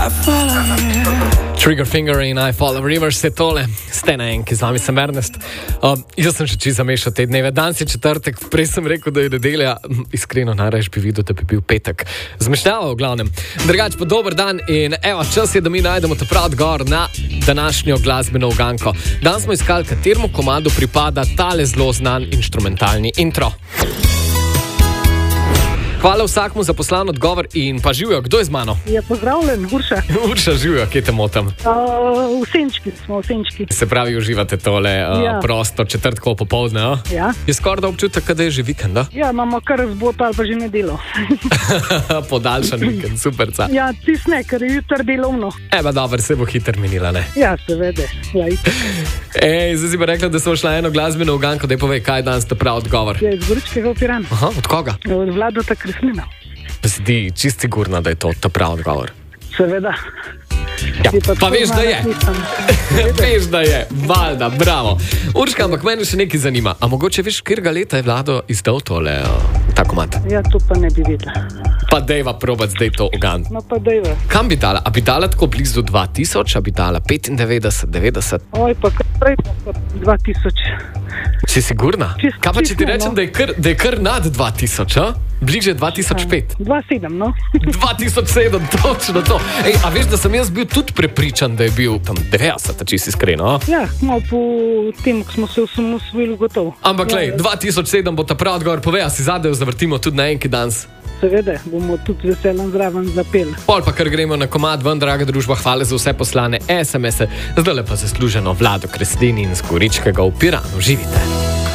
Trigger Finger in I Follow Rivers je tole, ste na enki, z vami sem Ernest. Jaz sem še čisto zamešal te dneve. Danes je četrtek, prej sem rekel, da je nedelja. Iskreno, najraje bi videl, da bi bil petek. Zmešnjava v glavnem. Drugač pa dober dan in evo, čas je, da mi najdemo ta prav odgovor na današnjo glasbeno uganko. Danes smo iskali, kateremu komadu pripada tale zelo znan inštrumentalni intro. Hvala vsakmu za poslan odgovor in pa živijo, kdo je z mano? Ja, pozdravljen, Urša. Urša, živijo, kje te motam? V Senčki smo, v Senčki. Se pravi, uživate tole prosto četrtkovo popoldne, a? Ja. Je skoraj da občutek, da je že vikend, da? Ja, imamo kar zbot ali pa že nedelo. Podaljšan vikend, superca. Ja, tis ne, ker je jutr delovno. Eba, dobro, se bo hiter minila, ne? Ja, seveda. Ja, Ej, zdaj si pa rekla, da smo šla eno glasbeno uganko, da je povej, kaj je danes ta prav odgovor. Ja, iz Goričkega v Piranu. Aha, od koga? Od Vladota Kreslina. Zdi, čist sigurno, da je to ta prav odgovor. Seveda. Ja, pa veš, da je. Veš, da je. Valjda, bravo. Urška, ampak mene še nekaj zanima. A mogoče veš, kjerga leta je Vlado izdal tole tako mat? Ja, to pa ne bi vedela. Pa dejva probat zdaj to ugan. No pa dejva. Kam bi dala? A bi dala tako blizu 2000? A bi dala 95, 90? Oj, pa kar prej pa 2000. Si sigurna? Kaj pa če ti rečem, no. da je kar nad 2000, a? Bliže 2005. 2007, no. 2007, točno to. Ej, a veš, da sem jaz bil tudi prepričan, da je bil tam 90, če si iskreno? Ja, malo po tem, ko smo se osamosvojili gotovo. Ampak lej, 2007 bo ta prav odgovor, povej, a si zadev zavrtimo tudi na enki danes. Seveda, bomo tudi veselen zraven zapeli. Pol pa kar gremo na komad ven, draga družba, hvala za vse poslane SMS-e. Zdaj pa zasluženo Vlado Kreslini in z Goričkega v Piranu. Živite.